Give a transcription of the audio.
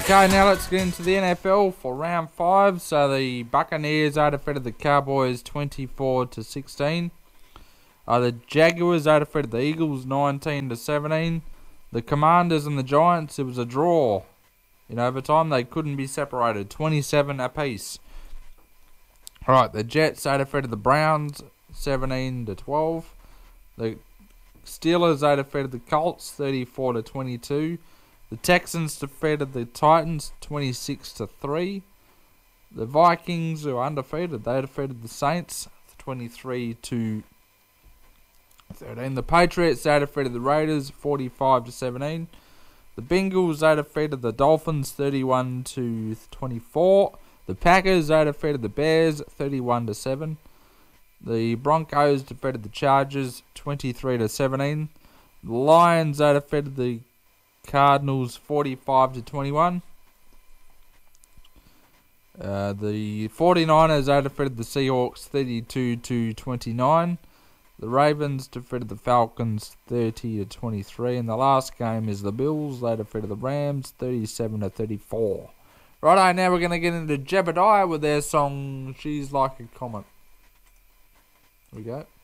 Okay, now let's get into the NFL for round 5. So the Buccaneers defeated the Cowboys 24-16. The Jaguars defeated the Eagles 19-17. The Commanders and the Giants, it was a draw. In overtime, they couldn't be separated, 27 apiece. Alright, the Jets defeated the Browns 17-12. The Steelers defeated the Colts 34-22. The Texans defeated the Titans 26-3. The Vikings, who are undefeated, they defeated the Saints 23-13. The Patriots, they defeated the Raiders 45-17. The Bengals, they defeated the Dolphins 31-24. The Packers, they defeated the Bears 31-7. The Broncos defeated the Chargers 23-17. The Lions, they defeated the Cardinals 45-21. The 49ers, they defeated the Seahawks 32-29. The Ravens defeated the Falcons 30-23. And the last game is the Bills. They defeated the Rams 37-34. Righto, now we're going to get into Jebediah with their song She's Like a Comet. Here we go.